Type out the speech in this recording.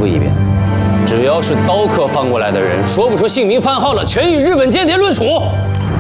复一遍：只要是刀客放过来的人，说不出姓名番号了，全与日本间谍论处。